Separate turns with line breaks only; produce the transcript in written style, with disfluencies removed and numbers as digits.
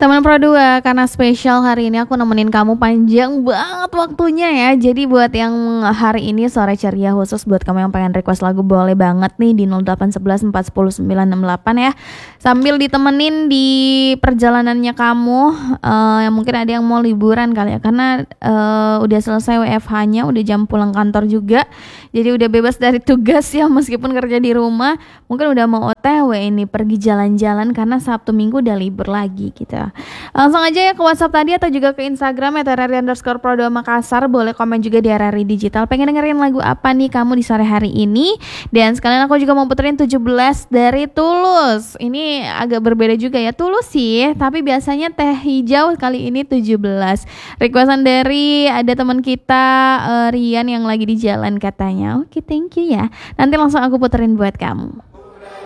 Teman Pro 2, karena spesial hari ini aku nemenin kamu panjang banget waktunya ya. Jadi buat yang hari ini sore ceria khusus buat kamu yang pengen request lagu boleh banget nih di 0811 410 968 ya. Sambil ditemenin di perjalanannya kamu, yang mungkin ada yang mau liburan kali ya. Karena udah selesai WFH-nya, udah jam pulang kantor juga. Jadi udah bebas dari tugas ya meskipun kerja di rumah. Mungkin udah mau OTW ini pergi jalan-jalan karena Sabtu Minggu udah libur lagi gitu. Langsung aja ya ke WhatsApp tadi atau juga ke Instagram @RRI_Pro2 Makassar. Boleh komen juga di RRI Digital. Pengen dengerin lagu apa nih kamu di sore hari ini? Dan sekalian aku juga mau puterin 17 dari Tulus. Ini agak berbeda juga ya, Tulus sih, tapi biasanya Teh Hijau, kali ini 17. Requestan dari ada teman kita Rian yang lagi di jalan katanya. Oke, thank you ya. Nanti langsung aku puterin buat kamu.